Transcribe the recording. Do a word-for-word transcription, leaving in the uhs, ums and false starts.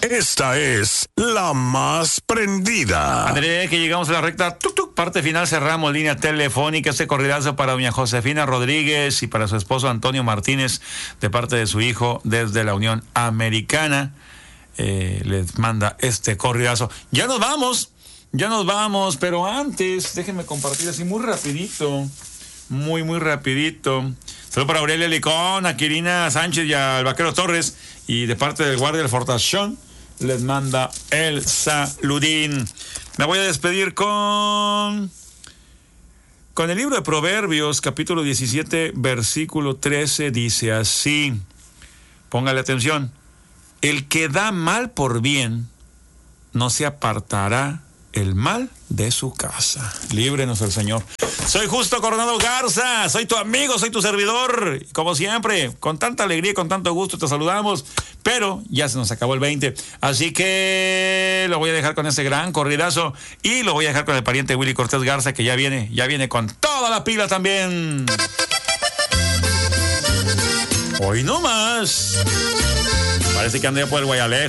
Esta es la más prendida. André, que llegamos a la recta, tuc, tuc, parte final, cerramos línea telefónica. Este corridazo para doña Josefina Rodríguez y para su esposo Antonio Martínez, de parte de su hijo desde la Unión Americana. Eh, les manda este corridazo. Ya nos vamos, ya nos vamos, pero antes, déjenme compartir así muy rapidito, muy, muy rapidito. Saludos para Aurelia Licón, a Quirina Sánchez y al Vaquero Torres. Y de parte del guardia del Fortación, les manda el saludín. Me voy a despedir con... Con el libro de Proverbios, capítulo diecisiete, versículo trece, dice así. Póngale atención. El que da mal por bien, no se apartará el mal de su casa. Líbrenos el Señor. Soy Justo Coronado Garza, soy tu amigo, soy tu servidor. Y como siempre, con tanta alegría y con tanto gusto te saludamos, pero ya se nos acabó el veinte. Así que lo voy a dejar con ese gran corridazo y lo voy a dejar con el pariente Willy Cortés Garza, que ya viene, ya viene con toda la pila también. Hoy no más. Parece que anda ya por el Guayalé.